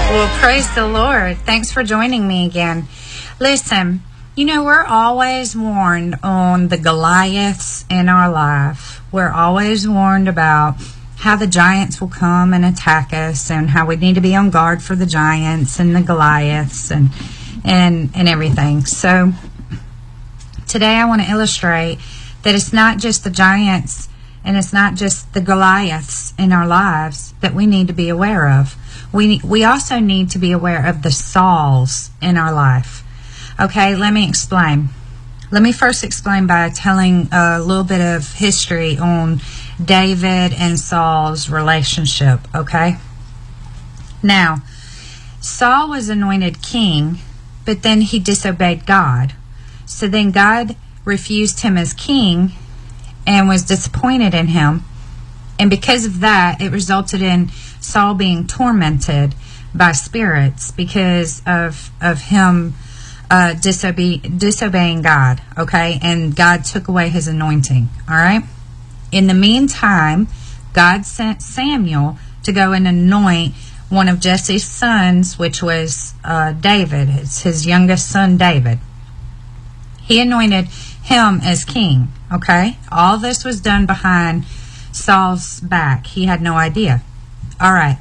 Well, praise the Lord. Thanks for joining me again. Listen, we're always warned on the Goliaths in our life. We're always warned about how the giants will come and attack us and how we need to be on guard for the giants and the Goliaths and everything. So today I want to illustrate that it's not just the giants and it's not just the Goliaths in our lives that we need to be aware of. We also need to be aware of the Sauls in our life. Okay, let me explain. Let me first explain by telling a little bit of history on David and Saul's relationship, okay? Now, Saul was anointed king, but then he disobeyed God. So then God refused him as king and was disappointed in him. And because of that, it resulted in Saul being tormented by spirits because of him disobeying God, okay? And God took away his anointing, all right? In the meantime, God sent Samuel to go and anoint one of Jesse's sons, which was David. It's his youngest son, David. He anointed him as king, okay? All this was done behind Saul's back. He had no idea. All right.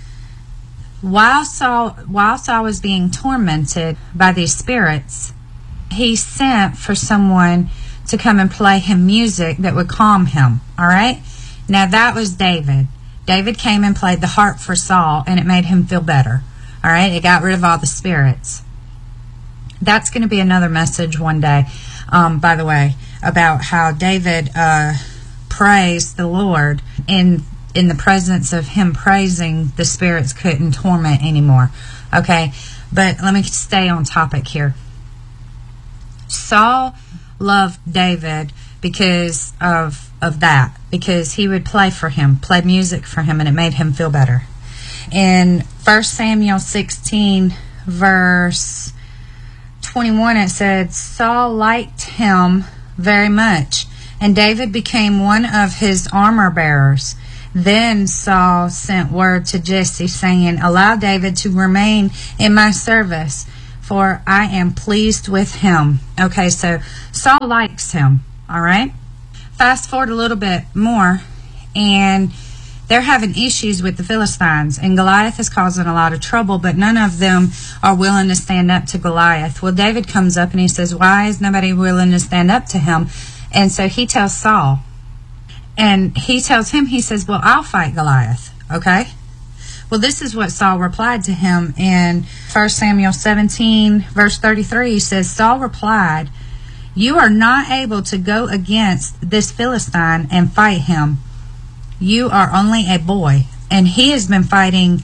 While Saul was being tormented by these spirits, he sent for someone to come and play him music that would calm him. All right? Now that was David. David came and played the harp for Saul, and it made him feel better. All right? It got rid of all the spirits. That's going to be another message one day, by the way, about how David praised the Lord in the presence of him praising, the spirits couldn't torment anymore. Okay, but let me stay on topic here. Saul loved David because of that, because he would play music for him, and it made him feel better. In 1 Samuel 16, verse 21, it said, Saul liked him very much, and David became one of his armor bearers. Then Saul sent word to Jesse, saying, allow David to remain in my service, for I am pleased with him. Okay, so Saul likes him, all right? Fast forward a little bit more, and they're having issues with the Philistines, and Goliath is causing a lot of trouble, but none of them are willing to stand up to Goliath. Well, David comes up and he says, why is nobody willing to stand up to him? And so he tells Saul, and he tells him, he says, well, I'll fight Goliath, okay? Well, this is what Saul replied to him in 1 Samuel 17, verse 33. He says, Saul replied, you are not able to go against this Philistine and fight him. You are only a boy, and he has been fighting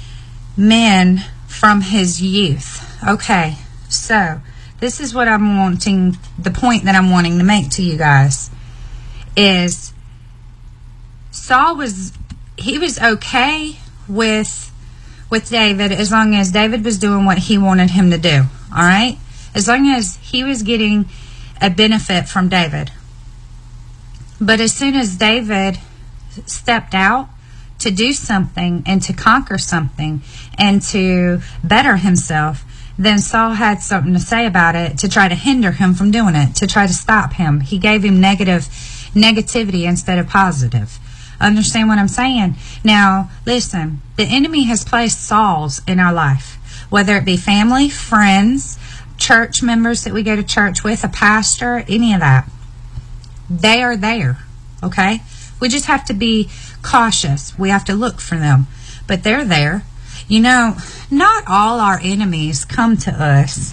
men from his youth. Okay, so this is what the point that I'm wanting to make to you guys is Saul was okay with David as long as David was doing what he wanted him to do, all right? As long as he was getting a benefit from David. But as soon as David stepped out to do something and to conquer something and to better himself, then Saul had something to say about it to try to hinder him from doing it, to try to stop him. He gave him negativity instead of positive. Understand what I'm saying? Now, listen, the enemy has placed Sauls in our life, whether it be family, friends, church members that we go to church with, a pastor, any of that. They are there, okay? We just have to be cautious. We have to look for them, but they're there. Not all our enemies come to us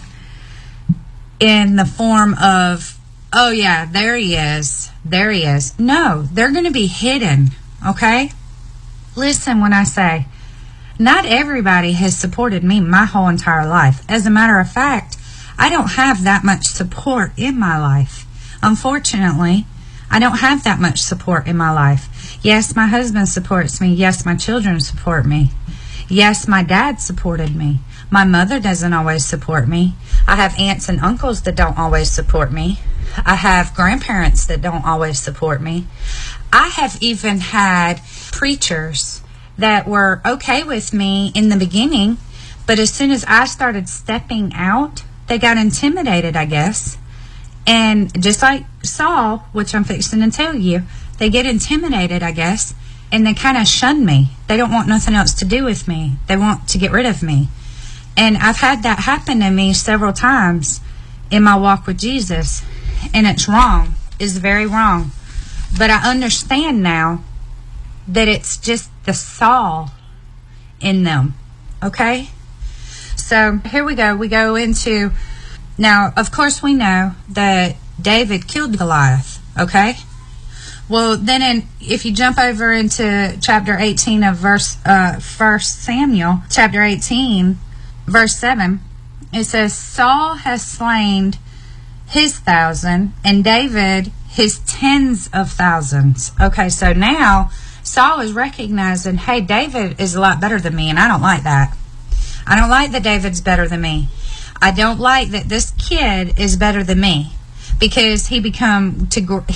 in the form of, oh yeah, there he is. No, they're going to be hidden, okay? Listen when I say, not everybody has supported me my whole entire life. As a matter of fact, I don't have that much support in my life. Unfortunately, I don't have that much support in my life. Yes, my husband supports me. Yes, my children support me. Yes, my dad supported me. My mother doesn't always support me. I have aunts and uncles that don't always support me. I have grandparents that don't always support me. I have even had preachers that were okay with me in the beginning, But as soon as I started stepping out, they got intimidated, I guess. And just like Saul, which I'm fixing to tell you, they get intimidated, I guess, and they kind of shun me. They don't want nothing else to do with me. They want to get rid of me. And I've had that happen to me several times in my walk with Jesus. And it's wrong. It's very wrong. But I understand now that it's just the Saul in them. Okay? So here we go. We go into... Now, of course, we know that David killed Goliath. Okay? Well, then if you jump over into chapter 18 of 1 Samuel, chapter 18, verse 7, it says, Saul has slain his 1,000 and David his tens of thousands. Okay, so now Saul is recognizing, hey, David is a lot better than me, and I don't like that. I don't like that David's better than me. I don't like that this kid is better than me, because he began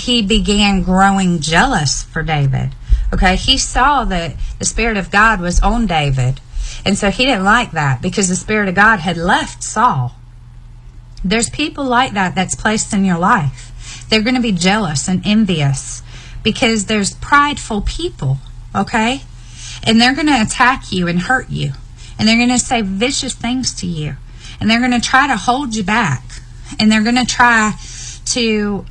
growing jealous for David. Okay, he saw that the Spirit of God was on David, and so he didn't like that because the Spirit of God had left Saul. There's people like that that's placed in your life. They're going to be jealous and envious because there's prideful people, okay? And they're going to attack you and hurt you. And they're going to say vicious things to you. And they're going to try to hold you back. And they're going to try to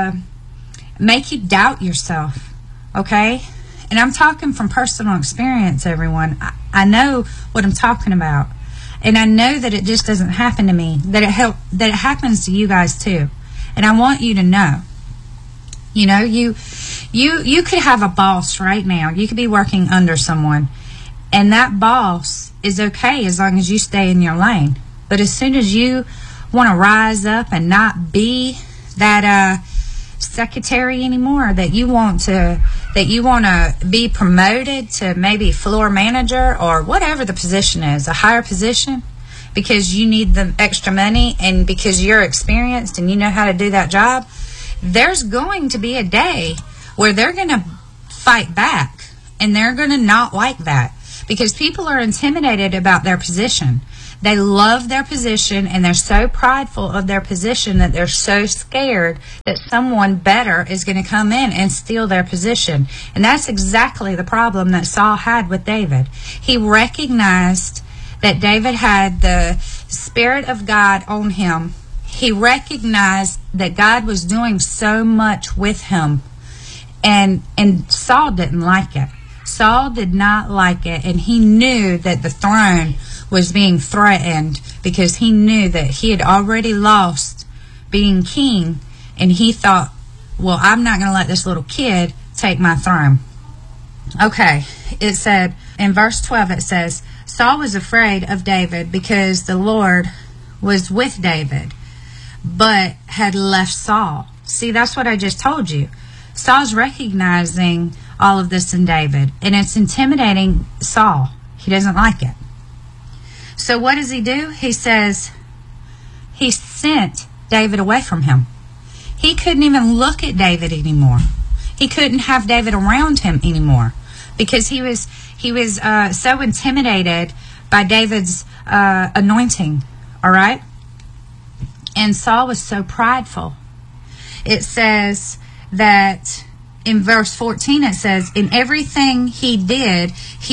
make you doubt yourself, okay? And I'm talking from personal experience, everyone. I know what I'm talking about. And I know that it just doesn't happen to me, that it happens to you guys too. And I want you to know, you know, you could have a boss right now. You could be working under someone, and that boss is okay as long as you stay in your lane. But as soon as you want to rise up and not be that secretary anymore, that you want to be promoted to maybe floor manager or whatever the position is, a higher position, because you need the extra money and because you're experienced and you know how to do that job, there's going to be a day where they're going to fight back, and they're going to not like that because people are intimidated about their position. They love their position, and they're so prideful of their position that they're so scared that someone better is going to come in and steal their position. And that's exactly the problem that Saul had with David. He recognized that David had the Spirit of God on him. He recognized that God was doing so much with him. And Saul didn't like it. Saul did not like it, and he knew that the throne was being threatened because he knew that he had already lost being king, and he thought, well, I'm not going to let this little kid take my throne. Okay, it said, in verse 12 it says, Saul was afraid of David because the Lord was with David, but had left Saul. See, that's what I just told you. Saul's recognizing all of this in David, and it's intimidating Saul. He doesn't like it. So what does he do? He says he sent David away from him. He couldn't even look at David anymore. He couldn't have David around him anymore because he was so intimidated by David's anointing. All right? And Saul was so prideful. It says that in verse 14 it says, in everything he did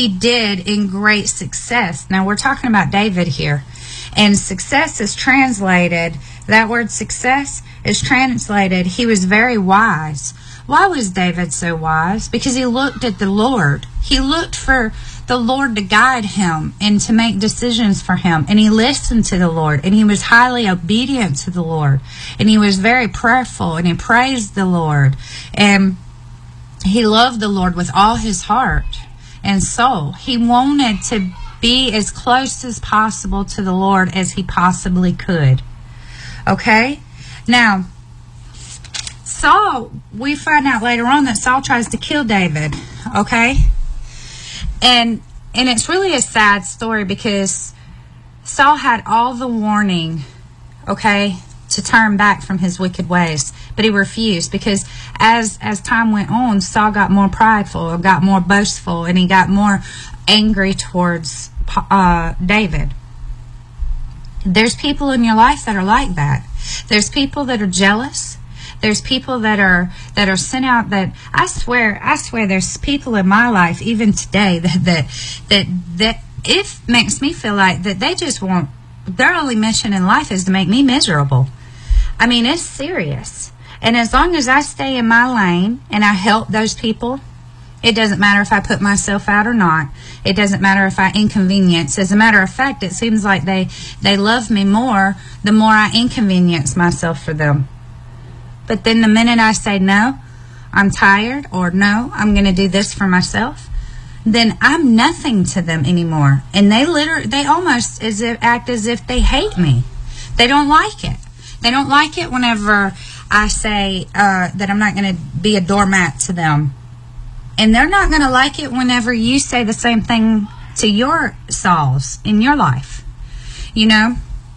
in great success. Now we're talking about David here. And success is translated, that word success is translated, he was very wise. Why was David so wise? Because he looked at the Lord. He looked for the Lord to guide him and to make decisions for him. And he listened to the Lord. And he was highly obedient to the Lord. And he was very prayerful. And he praised the Lord. And he loved the Lord with all his heart and soul. He wanted to be as close as possible to the Lord as he possibly could. Okay? Now, Saul, we find out later on that Saul tries to kill David. Okay? And it's really a sad story because Saul had all the warning, okay, to turn back from his wicked ways. But he refused because as time went on, Saul got more prideful, got more boastful, and he got more angry towards David. There's people in your life that are like that. There's people that are jealous. There's people that are sent out. That I swear there's people in my life even today that it makes me feel like that they just want, their only mission in life is to make me miserable. I mean, it's serious. And as long as I stay in my lane and I help those people, it doesn't matter if I put myself out or not. It doesn't matter if I inconvenience. As a matter of fact, it seems like they love me more the more I inconvenience myself for them. But then the minute I say, no, I'm tired, or no, I'm going to do this for myself, then I'm nothing to them anymore. And they almost act as if they hate me. They don't like it. They don't like it whenever I say that I'm not going to be a doormat to them. And they're not going to like it whenever you say the same thing to your Sauls in your life. You know,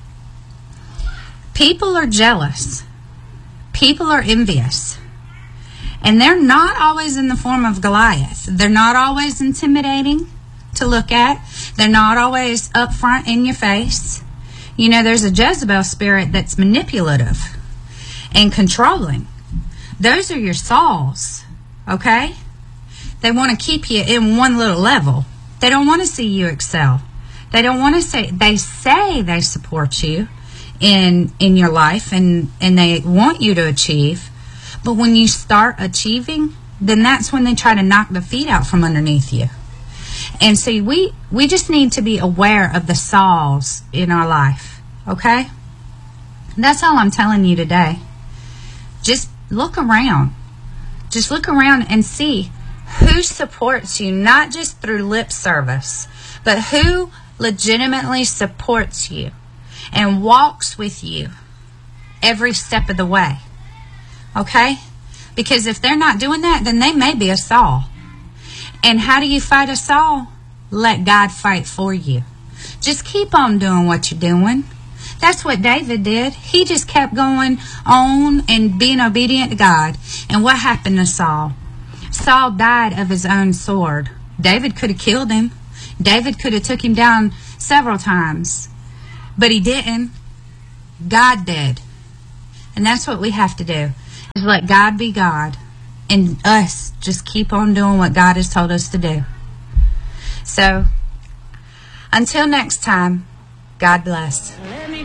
people are jealous. People are envious. And they're not always in the form of Goliath. They're not always intimidating to look at. They're not always up front in your face. You know, there's a Jezebel spirit that's manipulative and controlling. Those are your Sauls, okay? They want to keep you in one little level. They don't want to see you excel. They don't want to say they support you in your life and they want you to achieve. But when you start achieving, then that's when they try to knock the feet out from underneath you. And see, we just need to be aware of the Sauls in our life, okay? That's all I'm telling you today. Just look around. Just look around and see who supports you, not just through lip service, but who legitimately supports you and walks with you every step of the way. Okay? Because if they're not doing that, then they may be a Saul. And how do you fight a Saul? Let God fight for you. Just keep on doing what you're doing. That's what David did. He just kept going on and being obedient to God. And what happened to Saul? Saul died of his own sword. David could have killed him. David could have took him down several times. But he didn't. God did. And that's what we have to do, is let God be God. And us just keep on doing what God has told us to do. So, until next time, God bless.